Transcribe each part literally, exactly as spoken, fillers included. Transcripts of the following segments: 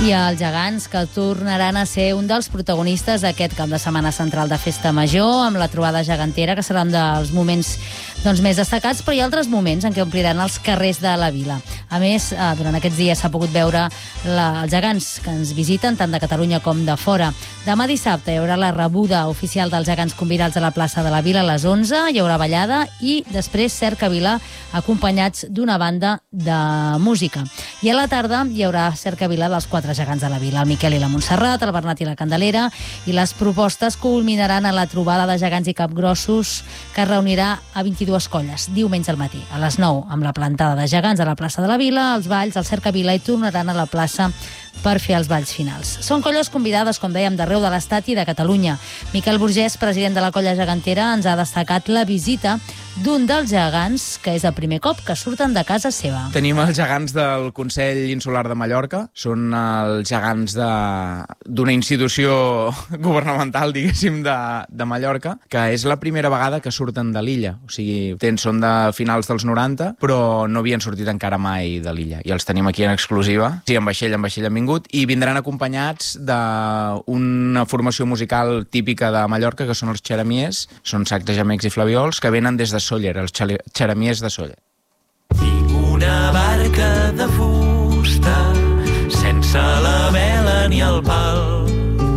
I els gegants, que tornaran a ser un dels protagonistes d'aquest cap de setmana central de Festa Major, amb la trobada gegantera, que serà un dels moments doncs, més destacats, però hi ha altres moments en què ompliran els carrers de la vila. A més, eh, durant aquests dies s'ha pogut veure la, els gegants que ens visiten, tant de Catalunya com de fora. Demà dissabte hi haurà la rebuda oficial dels gegants convidats a la plaça de la Vila a les onze, hi haurà ballada i després cercavila acompanyats d'una banda de música. I a la tarda hi haurà cercavila dels quatre gegants de la vila, el Miquel i la Montserrat, el Bernat i la Candelera, i les propostes culminaran a la trobada de gegants i capgrossos que es reunirà a vint-i-dues colles, diumenge al matí, a les nou, amb la plantada de gegants a la plaça de la Vila, els balls, el cercavila, i tornaran a la plaça per fer els balls finals. Són colles convidades, com dèiem, d'arreu de l'Estat i de Catalunya. Miquel Burgès, president de la colla gegantera, ens ha destacat la visita d'un dels gegants que és el primer cop que surten de casa seva. Tenim els gegants del Consell Insular de Mallorca. Són els gegants d'una institució governamental, diguéssim, de, de Mallorca, que és la primera vegada que surten de l'illa. O sigui, tens, són de finals dels noranta, però no havien sortit encara mai de l'illa. I els tenim aquí en exclusiva. Sí, en vaixell, en vaixell han vingut, i vindran acompanyats d'una formació musical típica de Mallorca, que són els xeramies, són sacs de gemecs i flaviols, que venen des de Sóller, els xeramies de Sóller. Tinc una barca de fusta, sense la vela ni el pal,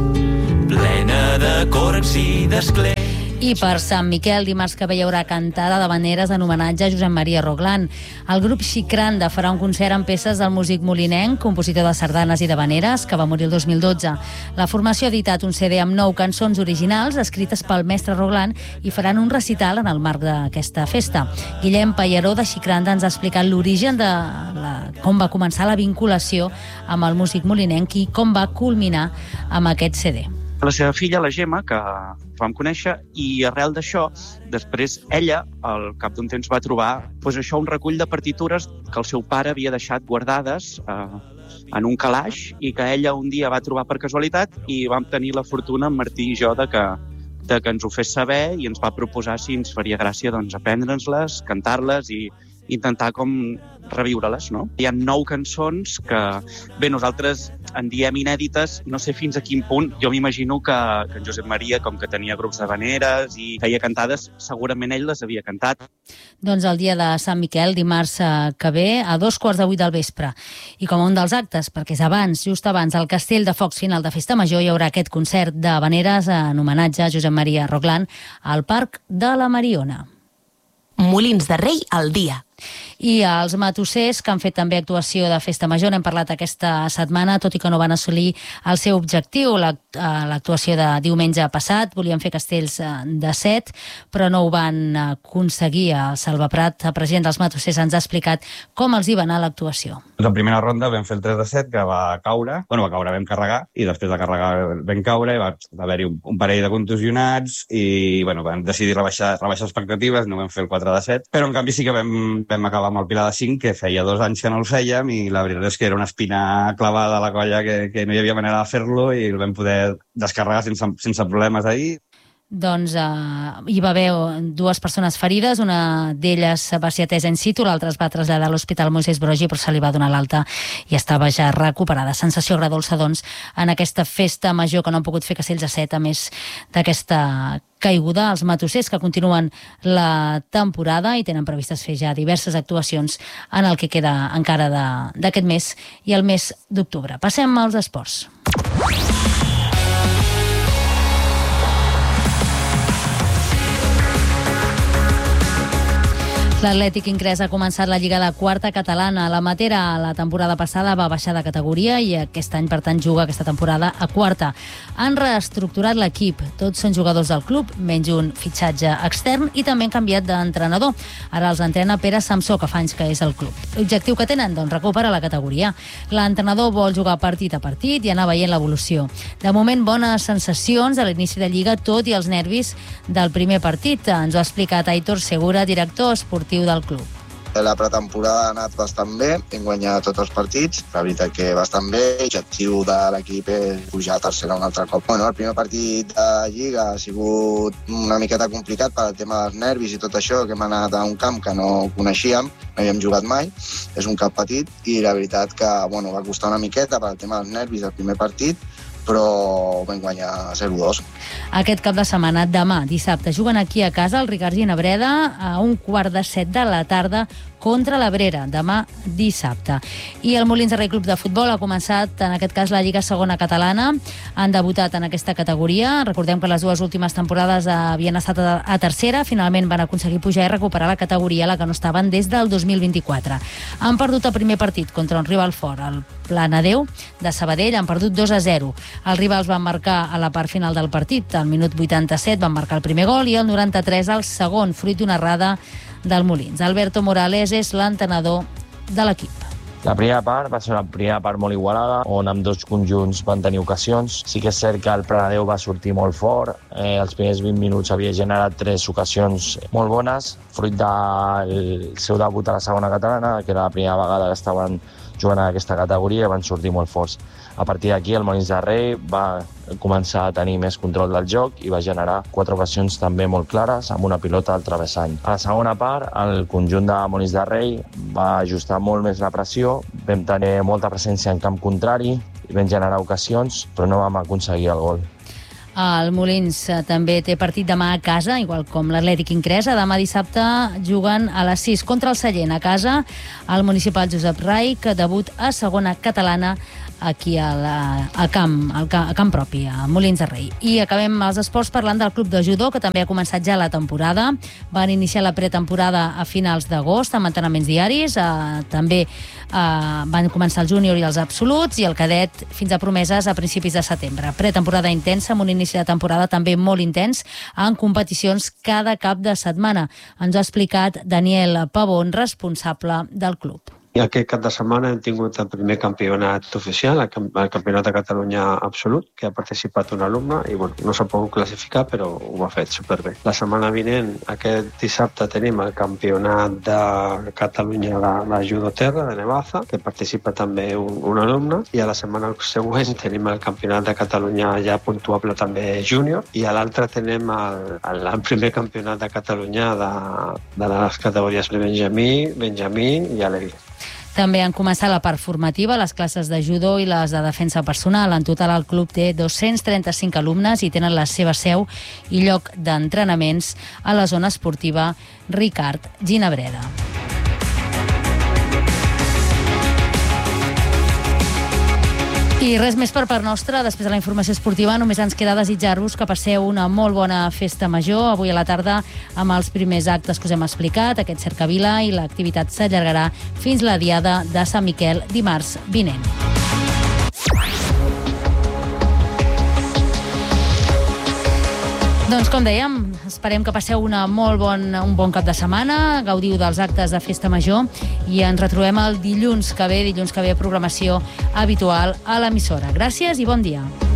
plena de corcs i d'esclers. I per Sant Miquel, dimarts que ve hi haurà cantada d'habaneres en homenatge a Josep Maria Roglán. El grup Xicranda farà un concert amb peces del músic molinenc, compositor de sardanes i d'habaneres, que va morir el dos mil dotze. La formació ha editat un C D amb nou cançons originals escrites pel mestre Roglán i faran un recital en el marc d'aquesta festa. Guillem Pallaró, de Xicranda, ens ha explicat l'origen de la, com va començar la vinculació amb el músic molinenc i com va culminar amb aquest C D. La seva filla, la Gemma, que vam conèixer, i arrel d'això, després ella, al cap d'un temps, va trobar doncs això, un recull de partitures que el seu pare havia deixat guardades eh, en un calaix i que ella un dia va trobar per casualitat, i vam tenir la fortuna, en Martí i jo, de que, de que ens ho fes saber i ens va proposar si ens faria gràcia doncs, aprendre'ns-les, cantar-les i intentar com reviure-les, no? Hi ha nou cançons que, bé, nosaltres en diem inèdites, no sé fins a quin punt. Jo m'imagino que, que en Josep Maria, com que tenia grups d'habaneres i feia cantades, segurament ell les havia cantat. Doncs el dia de Sant Miquel, dimarts que ve, a dos quarts de vuit del vespre. I com un dels actes, perquè és abans, just abans, al Castell de Focs final de Festa Major, hi haurà aquest concert d'habaneres en homenatge a Josep Maria Roglán al Parc de la Mariona. Molins de Rei al dia. I els matossers, que han fet també actuació de Festa Major, n'hem parlat aquesta setmana, tot i que no van assolir el seu objectiu. L'actuació de diumenge passat, volien fer castells de set, però no ho van aconseguir. El Salva Prat, el president dels matossers, ens ha explicat com els hi va anar l'actuació. En primera ronda vam fer el tres de set, que va caure, bueno, va caure, vam carregar, i després de carregar vam caure, i va haver-hi un, un parell de contusionats, i bueno, vam decidir rebaixar, rebaixar expectatives, no vam fer el quatre de set, però en canvi sí que vam, vam acabar amb el Pilar de cinc, que feia dos anys que no el fèiem, i la veritat és que era una espina clavada a la colla que, que no hi havia manera de fer-lo, i el vam poder descarregar sense, sense problemes ahir. Doncs eh, hi va haver dues persones ferides, una d'elles va ser atesa in situ, l'altra es va traslladar a l'Hospital Moisès Broggi, però se li va donar l'alta i estava ja recuperada. Sensació agradolça, doncs, en aquesta festa major que no han pogut fer castells a set, a més d'aquesta caiguda. Els matossers, que continuen la temporada i tenen previstes fer ja diverses actuacions en el que queda encara d'aquest mes i el mes d'octubre. Passem als esports. L'Atlètic Incrés ha començat la Lliga de quarta catalana. La Matera la temporada passada va baixar de categoria i aquest any, per tant, juga aquesta temporada a quarta. Han reestructurat l'equip. Tots són jugadors del club, menys un fitxatge extern, i també han canviat d'entrenador. Ara els entrena Pere Samsó, que fa anys que és al club. L'objectiu que tenen? Doncs recuperar la categoria. L'entrenador vol jugar partit a partit i anar veient l'evolució. De moment, bones sensacions a l'inici de Lliga, tot i els nervis del primer partit. Ens ho ha explicat Aitor Segura, director esportiu del club. La pretemporada ha anat bastant bé, hem guanyat tots els partits, la veritat que bastant bé. L'objectiu de l'equip és pujar a tercera un altre cop. Bueno, el primer partit de Lliga ha sigut una miqueta complicat per al tema dels nervis i tot això, que hem anat a un camp que no coneixíem, no havíem jugat mai, és un camp petit i la veritat que bueno, va costar una miqueta per al tema dels nervis del primer partit, però vam guanyar zero dos. Aquest cap de setmana, demà, dissabte, juguen aquí a casa el Ricard Ginabreda a un quart de set de la tarda contra l'Abrera, demà dissabte. I el Molins de Rei Club de Futbol ha començat, en aquest cas, la Lliga Segona Catalana. Han debutat en aquesta categoria. Recordem que les dues últimes temporades havien estat a tercera. Finalment van aconseguir pujar i recuperar la categoria a la que no estaven des del dos mil vint-i-quatre. Han perdut el primer partit contra un rival fort, el Planadeu de Sabadell. Han perdut dos a zero. Els rivals van marcar a la part final del partit. Al minut vuitanta-set van marcar el primer gol i al noranta-tres el segon, fruit d'una errada del Molins. Alberto Morales és l'entrenador de l'equip. La primera part va ser una primera part molt igualada, on amb dos conjunts van tenir ocasions. Sí que és cert que el Planadeu va sortir molt fort. Eh, els primers vint minuts havia generat tres ocasions molt bones, fruit del seu debut a la segona catalana, que era la primera vegada que estaven jugant en aquesta categoria i van sortir molt forts. A partir d'aquí, el Molins de Rei va començar a tenir més control del joc i va generar quatre ocasions també molt clares amb una pilota al travessany. A la segona part, el conjunt de Molins de Rei va ajustar molt més la pressió, vam tenir molta presència en camp contrari i vam generar ocasions, però no vam aconseguir el gol. El Molins també té partit demà a casa, igual com l'Atlètic Incresa. Demà dissabte juguen a les sis contra el Sallent a casa. El municipal Josep Rai, que debut a segona catalana aquí a, la, a, camp, al camp, a camp propi, a Molins de Rei. I acabem els esports parlant del club de judo, que també ha començat ja la temporada. Van iniciar la pretemporada a finals d'agost amb entrenaments diaris. Eh, també eh, van començar el júnior i els absoluts i el cadet fins a promeses a principis de setembre. Pretemporada intensa amb un inici de temporada també molt intens en competicions cada cap de setmana. Ens ho ha explicat Daniel Pavón, responsable del club. I aquest cap de setmana hem tingut el primer campionat oficial, el Campionat de Catalunya Absolut, que ha participat un alumne i bueno, no s'ha pogut classificar, però ho ha fet superbé. La setmana vinent, aquest dissabte, tenim el Campionat de Catalunya de, de Judo Terra, de Nevaza, que participa també un, un alumne, i a la setmana següent tenim el Campionat de Catalunya ja puntuable també júnior, i a l'altre tenim el, el, el primer Campionat de Catalunya de, de les categories Benjamí, Benjamí i Alegria. També han començat la part formativa, les classes de judo i les de defensa personal. En total, el club té dos-cents trenta-cinc alumnes i tenen la seva seu i lloc d'entrenaments a la zona esportiva Ricard Ginabreda. I res més per part nostra. Després de la informació esportiva només ens queda desitjar-vos que passeu una molt bona festa major avui a la tarda amb els primers actes que us hem explicat, aquest cercavila, i l'activitat s'allargarà fins la diada de Sant Miquel dimarts vinent. Doncs com dèiem, esperem que passeu una molt bon, un bon cap de setmana, gaudiu dels actes de festa major i ens retrobem el dilluns que ve, dilluns que ve programació habitual a l'emissora. Gràcies i bon dia.